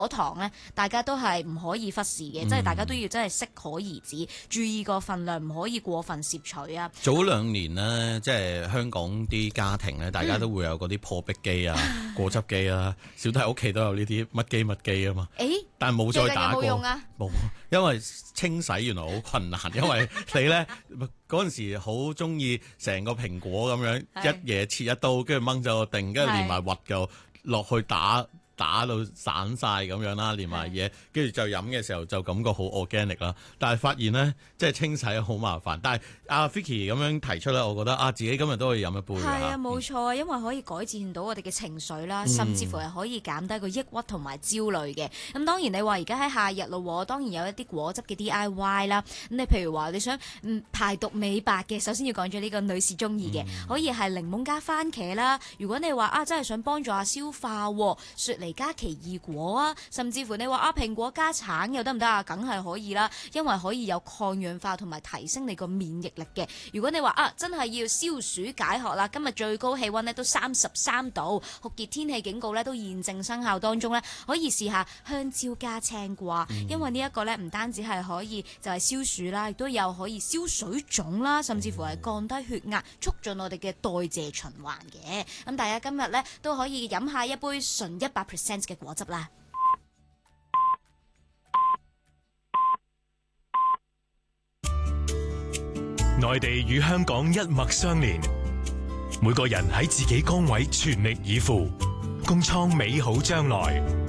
果糖咧，大家都係唔可以忽視嘅，即係大家都要真係適可而止，注意個份量，唔可以過分攝取啊。 早2年呢，即係香港啲家庭咧，大家都會有嗰啲破壁機啊、果汁機啊，小弟屋企都有呢啲乜機啊嘛。但係冇再打過。 有冇用啊？ 冇，因為清洗原來好困難，因為你咧嗰陣時好中意成個蘋果咁樣一嘢切一刀，跟住掹咗個頂，跟住連埋核就落去打到散晒咁樣啦，連埋嘢，跟住就飲嘅時候就感覺好 organic 啦。但係發現咧，即係清洗好麻煩。但係阿 Vicky 咁樣提出咧，我覺得自己今日都可以飲一杯。 係啊，冇錯啊，因為可以改善到我哋嘅情緒啦，甚至乎係可以減低個抑鬱同埋焦慮嘅。咁當然你話而家喺夏日咯，當然有一啲果汁嘅 DIY 啦。咁你譬如話你想排毒美白嘅，首先要講咗呢個女士中意嘅，可以係檸檬加番茄啦。如果你話真係想幫助下消化，雪梨加奇異果啊，甚至乎你話蘋果加橙又得唔得啊？梗係可以啦，因為可以有抗氧化同埋提升你個免疫力嘅。如果你話真係要消暑解渴啦，今日最高氣溫呢都33度，酷熱天氣警告呢都現正生效當中呢，可以試下香蕉加青瓜，因為呢一個呢唔單止係可以就係消暑啦，亦都有可以消水腫啦，甚至乎係降低血壓，促進我哋嘅代謝循環嘅。咁大家今日呢都可以飲下一杯純100% 嘅果汁啦。 內地與香港一脈相連，每個人喺自己崗位全力以赴，共創美好將來。